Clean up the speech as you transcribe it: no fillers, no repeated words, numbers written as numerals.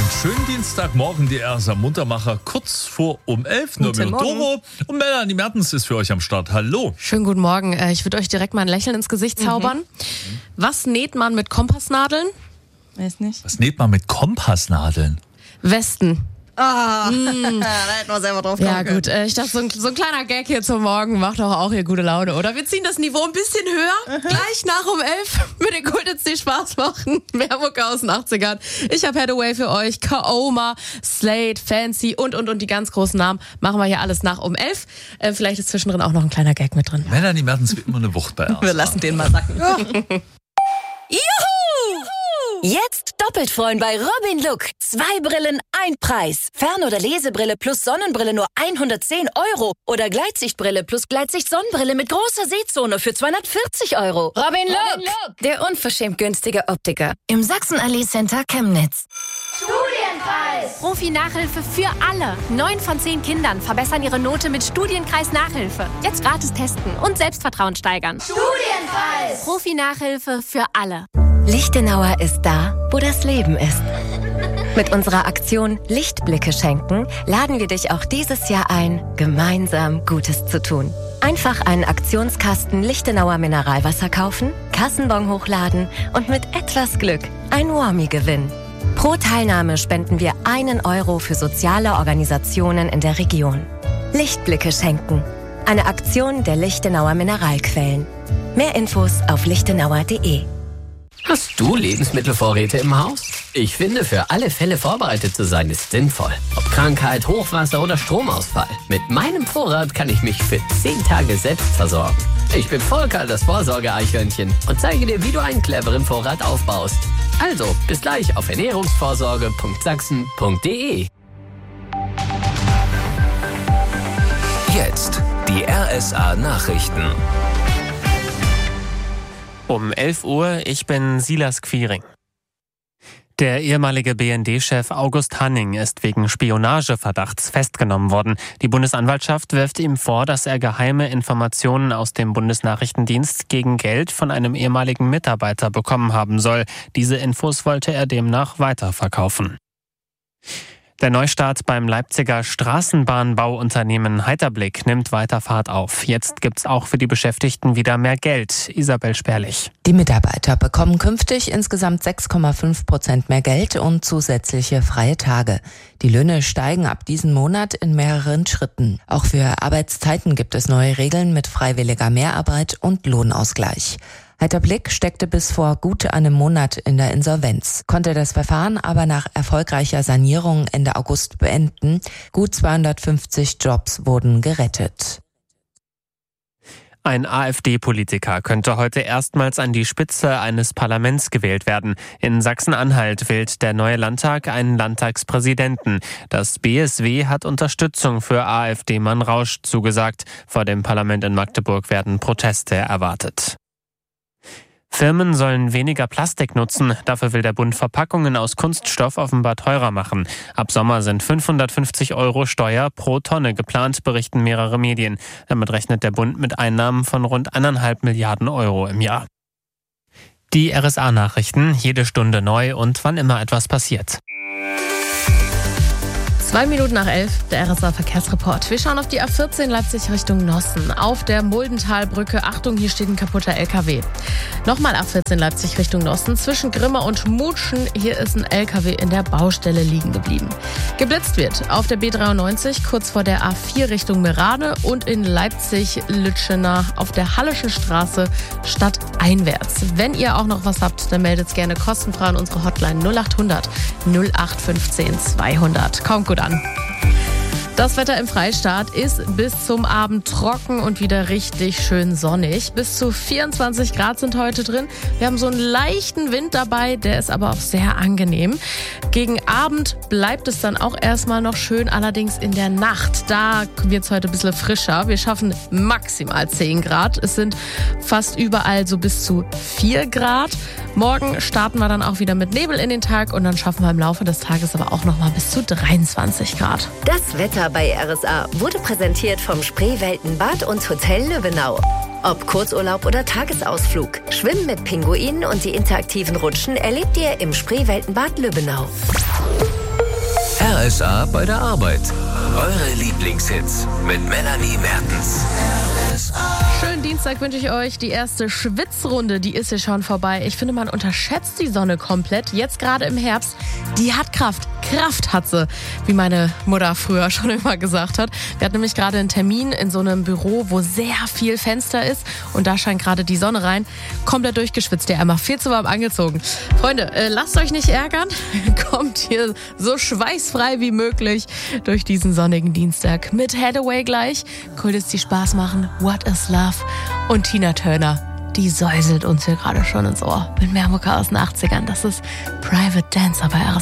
Schönen Dienstagmorgen, die RSA Muntermacher, kurz vor 11. Nomi und Doro und Melanie Mertens ist für euch am Start. Hallo. Schönen guten Morgen. Ich würde euch direkt mal ein Lächeln ins Gesicht zaubern. Was näht man mit Kompassnadeln? Weiß nicht. Was näht man mit Kompassnadeln? Westen. Da hätten wir selber drauf kommen Ja können. gut, ich dachte, so ein kleiner Gag hier zum Morgen macht doch auch hier gute Laune, oder? Wir ziehen das Niveau ein bisschen höher, gleich nach 11 mit den Cooltits, die Spaß machen. Mehr Mucke aus den 80ern. Ich habe Hathaway für euch, Kaoma, Slade, Fancy und die ganz großen Namen. Machen wir hier alles nach 11. Vielleicht ist zwischendrin auch noch ein kleiner Gag mit drin. Melanie Mertens wie immer eine Wucht bei RSA. Wir lassen den mal sacken. Juhu! Jetzt doppelt freuen bei Robin Look. 2 Brillen, 1 Preis. Fern- oder Lesebrille plus Sonnenbrille nur 110 €. Oder Gleitsichtbrille plus Gleitsicht-Sonnenbrille mit großer Sehzone für 240 €. Robin Look, der unverschämt günstige Optiker. Im Sachsenallee Center Chemnitz. Studienpreis! Profi-Nachhilfe für alle. 9 von 10 Kindern verbessern ihre Note mit Studienkreis-Nachhilfe. Jetzt gratis testen und Selbstvertrauen steigern. Studienpreis! Profi-Nachhilfe für alle. Lichtenauer ist da, wo das Leben ist. Mit unserer Aktion Lichtblicke schenken laden wir dich auch dieses Jahr ein, gemeinsam Gutes zu tun. Einfach einen Aktionskasten Lichtenauer Mineralwasser kaufen, Kassenbon hochladen und mit etwas Glück ein Warmie gewinnen. Pro Teilnahme spenden wir 1 € für soziale Organisationen in der Region. Lichtblicke schenken. Eine Aktion der Lichtenauer Mineralquellen. Mehr Infos auf lichtenauer.de. Hast du Lebensmittelvorräte im Haus? Ich finde, für alle Fälle vorbereitet zu sein ist sinnvoll. Ob Krankheit, Hochwasser oder Stromausfall. Mit meinem Vorrat kann ich mich für 10 Tage selbst versorgen. Ich bin Volker, das Vorsorge-Eichhörnchen, und zeige dir, wie du einen cleveren Vorrat aufbaust. Also, bis gleich auf ernährungsvorsorge.sachsen.de. Jetzt die RSA Nachrichten. Um 11 Uhr, ich bin Silas Quiring. Der ehemalige BND-Chef August Hanning ist wegen Spionageverdachts festgenommen worden. Die Bundesanwaltschaft wirft ihm vor, dass er geheime Informationen aus dem Bundesnachrichtendienst gegen Geld von einem ehemaligen Mitarbeiter bekommen haben soll. Diese Infos wollte er demnach weiterverkaufen. Der Neustart beim Leipziger Straßenbahnbauunternehmen Heiterblick nimmt weiter Fahrt auf. Jetzt gibt's auch für die Beschäftigten wieder mehr Geld. Isabel Sperlich. Die Mitarbeiter bekommen künftig insgesamt 6,5% mehr Geld und zusätzliche freie Tage. Die Löhne steigen ab diesem Monat in mehreren Schritten. Auch für Arbeitszeiten gibt es neue Regeln mit freiwilliger Mehrarbeit und Lohnausgleich. Heiterblick steckte bis vor gut einem Monat in der Insolvenz, konnte das Verfahren aber nach erfolgreicher Sanierung Ende August beenden. Gut 250 Jobs wurden gerettet. Ein AfD-Politiker könnte heute erstmals an die Spitze eines Parlaments gewählt werden. In Sachsen-Anhalt wählt der neue Landtag einen Landtagspräsidenten. Das BSW hat Unterstützung für AfD-Mann Rausch zugesagt. Vor dem Parlament in Magdeburg werden Proteste erwartet. Firmen sollen weniger Plastik nutzen. Dafür will der Bund Verpackungen aus Kunststoff offenbar teurer machen. Ab Sommer sind 550 € Steuer pro Tonne geplant, berichten mehrere Medien. Damit rechnet der Bund mit Einnahmen von rund 1,5 Milliarden € im Jahr. Die RSA-Nachrichten, jede Stunde neu und wann immer etwas passiert. 2 Minuten nach 11, der RSA-Verkehrsreport. Wir schauen auf die A14 Leipzig Richtung Nossen. Auf der Muldentalbrücke, Achtung, hier steht ein kaputter LKW. Nochmal A14 Leipzig Richtung Nossen. Zwischen Grimma und Mutschen, hier ist ein LKW in der Baustelle liegen geblieben. Geblitzt wird auf der B93, kurz vor der A4 Richtung Merade und in Leipzig-Lütschenach auf der Halleschen Straße stadteinwärts. Wenn ihr auch noch was habt, dann meldet es gerne kostenfrei an unsere Hotline 0800 0815 200. Kommt gut an. Das Wetter im Freistaat ist bis zum Abend trocken und wieder richtig schön sonnig. Bis zu 24 Grad sind heute drin. Wir haben so einen leichten Wind dabei, der ist aber auch sehr angenehm. Gegen Abend bleibt es dann auch erstmal noch schön, allerdings in der Nacht. Da wird es heute ein bisschen frischer. Wir schaffen maximal 10 Grad. Es sind fast überall so bis zu 4 Grad. Morgen starten wir dann auch wieder mit Nebel in den Tag und dann schaffen wir im Laufe des Tages aber auch nochmal bis zu 23 Grad. Das Wetter bei RSA wurde präsentiert vom Spreeweltenbad und Hotel Löbenau. Ob Kurzurlaub oder Tagesausflug, Schwimmen mit Pinguinen und die interaktiven Rutschen erlebt ihr im Spreeweltenbad Löbenau. RSA bei der Arbeit. Eure Lieblingshits mit Melanie Mertens. Schönen Dienstag wünsche ich euch. Die erste Schwitzrunde, die ist hier schon vorbei. Ich finde, man unterschätzt die Sonne komplett. Jetzt gerade im Herbst, die hat Kraft. Kraft hat sie, wie meine Mutter früher schon immer gesagt hat. Wir hatten nämlich gerade einen Termin in so einem Büro, wo sehr viel Fenster ist. Und da scheint gerade die Sonne rein. Komplett durchgeschwitzt, der einmal viel zu warm angezogen. Freunde, lasst euch nicht ärgern. Kommt hier so schweißfrei wie möglich durch diesen sonnigen Dienstag. Mit Hathaway gleich. Coolest die Spaß machen. What is Love? Und Tina Turner, die säuselt uns hier gerade schon ins Ohr. Mit mehr Mucke aus den 80ern. Das ist Private Dancer bei RSA.